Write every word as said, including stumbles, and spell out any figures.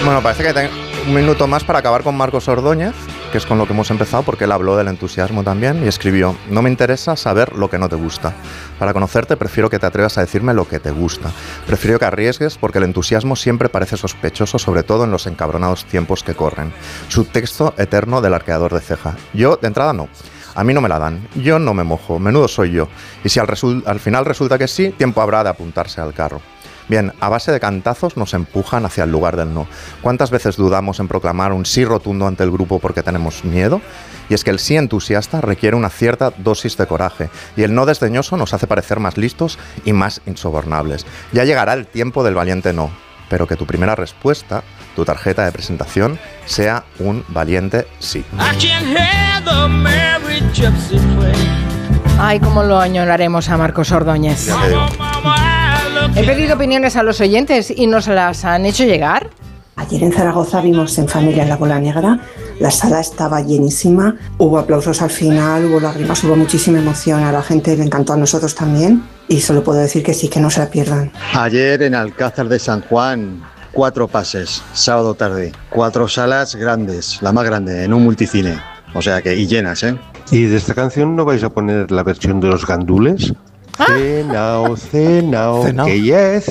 Bueno, parece que tengo un minuto más para acabar con Marcos Ordóñez, que es con lo que hemos empezado, porque él habló del entusiasmo también y escribió: no me interesa saber lo que no te gusta. Para conocerte prefiero que te atrevas a decirme lo que te gusta. Prefiero que arriesgues porque el entusiasmo siempre parece sospechoso, sobre todo en los encabronados tiempos que corren. Subtexto eterno del arqueador de ceja. Yo, de entrada, no. A mí no me la dan, yo no me mojo, menudo soy yo. Y si al, resul- al final resulta que sí, tiempo habrá de apuntarse al carro. Bien, a base de cantazos nos empujan hacia el lugar del no. ¿Cuántas veces dudamos en proclamar un sí rotundo ante el grupo porque tenemos miedo? Y es que el sí entusiasta requiere una cierta dosis de coraje, y el no desdeñoso nos hace parecer más listos y más insobornables. Ya llegará el tiempo del valiente no, pero que tu primera respuesta, tu tarjeta de presentación, sea un valiente sí. Ay, cómo lo añoraremos a Marcos Ordóñez. Ya te digo. He pedido opiniones a los oyentes y nos las han hecho llegar. Ayer en Zaragoza vimos En familia en la Bola Negra, la sala estaba llenísima, hubo aplausos al final, hubo lágrimas, hubo muchísima emoción, a la gente le encantó, a nosotros también, y solo puedo decir que sí, que no se la pierdan. Ayer en Alcázar de San Juan, cuatro pases, sábado tarde, cuatro salas grandes, la más grande, en un multicine, o sea que, y llenas, ¿eh? ¿Y de esta canción no vais a poner la versión de los gandules? ¿Ah? Cenao, cenao, Cenao. que ya he